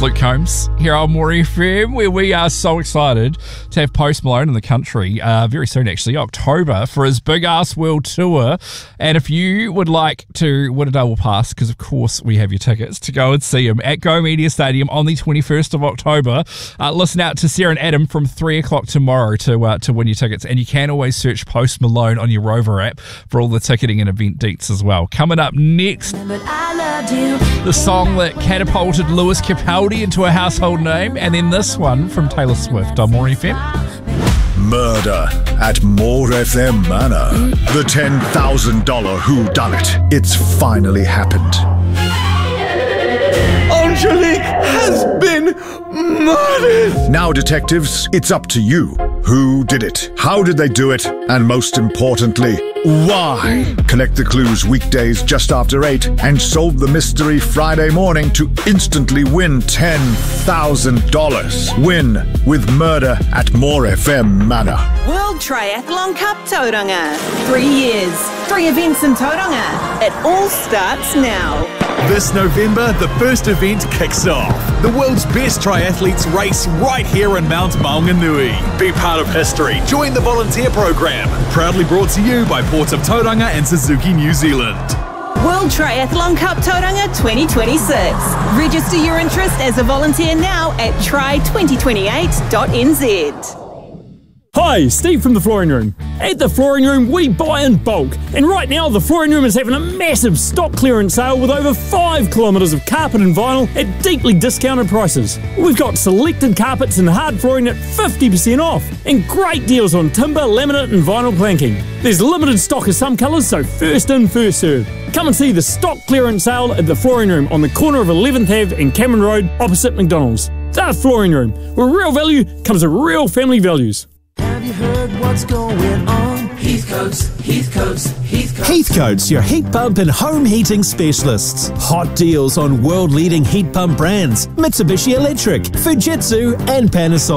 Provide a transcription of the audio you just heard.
Luke Combs here on More FM, where we are so excited to have Post Malone in the country very soon, actually, October, for his Big Ass World Tour. And if you would like to win a double pass, because of course we have your tickets, to go and see him at Go Media Stadium on the 21st of October, listen out to Sarah and Adam from 3 o'clock tomorrow to win your tickets. And you can always search Post Malone on your Rover app for all the ticketing and event deets as well. Coming up next, the song that catapulted Lewis Capaldi into a household name, and then this one from Taylor Swift on More FM. Murder at More FM Manor. The $10,000 whodunit. It's finally happened. Angelique has been murdered! Now, detectives, it's up to you. Who did it? How did they do it? And most importantly, why? Collect the clues weekdays just after 8 and solve the mystery Friday morning to instantly win $10,000. Win with Murder at More FM Manor. World Triathlon Cup Tauranga. 3 years, 3 events in Tauranga. It all starts now. This November, the first event kicks off. The world's best triathletes race right here in Mount Maunganui. Be part of history. Join the volunteer program. Proudly brought to you by Port of Tauranga and Suzuki New Zealand. World Triathlon Cup Tauranga 2026. Register your interest as a volunteer now at try2028.nz. Hi, Steve from The Flooring Room. At The Flooring Room, we buy in bulk. And right now, The Flooring Room is having a massive stock clearance sale with over 5 kilometres of carpet and vinyl at deeply discounted prices. We've got selected carpets and hard flooring at 50% off, and great deals on timber, laminate and vinyl planking. There's limited stock of some colours, so first in, first served. Come and see the stock clearance sale at The Flooring Room on the corner of 11th Ave and Cameron Road opposite McDonald's. The Flooring Room, where real value comes with real family values. Have you heard what's going on? Heathcoats, Heathcoats, Heathcoats. Heathcoats, your heat pump and home heating specialists. Hot deals on world-leading heat pump brands: Mitsubishi Electric, Fujitsu and Panasonic.